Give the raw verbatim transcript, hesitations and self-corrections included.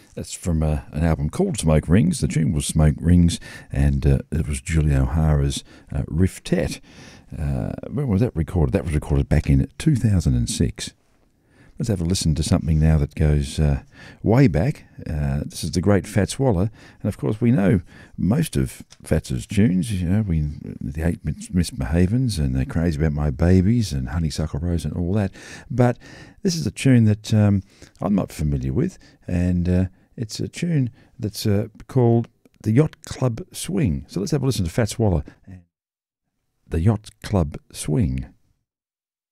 That's from uh, an album called Smoke Rings. The tune was Smoke Rings, and uh, it was Julie O'Hara's uh, Riff-Tet. Uh, when was that recorded? That was recorded back in two thousand six. Let's have a listen to something now that goes uh, way back. Uh, this is the great Fats Waller, and of course we know most of Fats's tunes. You know, we the Eight Misbehavens and They're Crazy About My Babies and Honeysuckle Rose and all that. But this is a tune that um, I'm not familiar with, and uh, it's a tune that's uh, called the Yacht Club Swing. So let's have a listen to Fats Waller, the Yacht Club Swing.